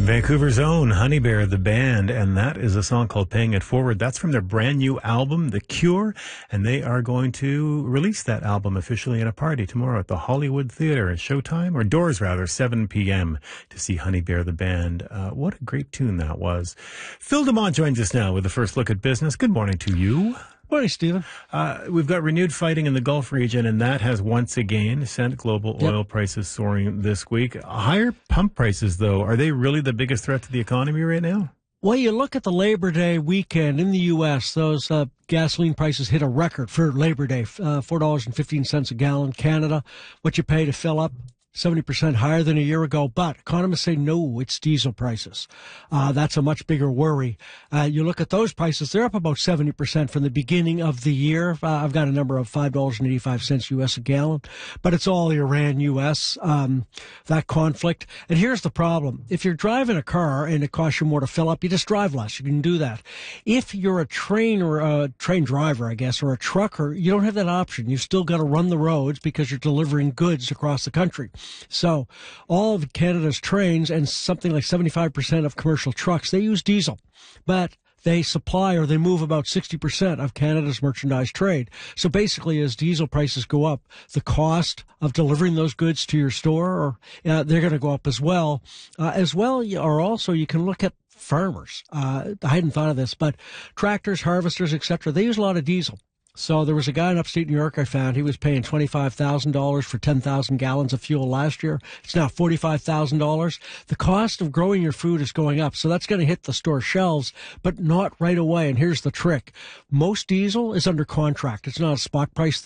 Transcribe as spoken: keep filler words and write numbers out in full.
Vancouver's own Honey Bear, the band, and that is a song called Paying It Forward. That's from their brand new album, The Cure, and they are going to release that album officially in a party tomorrow at the Hollywood Theatre at Showtime, or Doors rather, seven p.m. to see Honey Bear, the band. Uh, what a great tune that was. Phil DeMont joins us now with the first look at business. Good morning to you. Morning, Stephen. Uh, we've got renewed fighting in the Gulf region, and that has once again sent global oil yep. prices soaring this week. Higher pump prices, though, are they really the biggest threat to the economy right now? Well, you look at the Labor Day weekend in the U S, those uh, gasoline prices hit a record for Labor Day, uh, four dollars and fifteen cents a gallon. Canada, what you pay to fill up, seventy percent higher than a year ago. But economists say, no, it's diesel prices. Uh, that's a much bigger worry. Uh, you look at those prices, they're up about seventy percent from the beginning of the year. Uh, I've got a number of five dollars and eighty-five cents U S a gallon, but it's all Iran U S, um, that conflict. And here's the problem. If you're driving a car and it costs you more to fill up, you just drive less. You can do that. If you're a train or a train driver, I guess, or a trucker, you don't have that option. You've still got to run the roads because you're delivering goods across the country. So all of Canada's trains and something like seventy-five percent of commercial trucks, they use diesel, but they supply or they move about sixty percent of Canada's merchandise trade. So basically, as diesel prices go up, the cost of delivering those goods to your store, or uh, they're going to go up as well. Uh, as well, or also you can look at farmers. Uh, I hadn't thought of this, but tractors, harvesters, et cetera, they use a lot of diesel. So there was a guy in upstate New York I found. He was paying twenty-five thousand dollars for ten thousand gallons of fuel last year. It's now forty-five thousand dollars. The cost of growing your food is going up, so that's going to hit the store shelves, but not right away. And here's the trick. Most diesel is under contract. It's not a spot price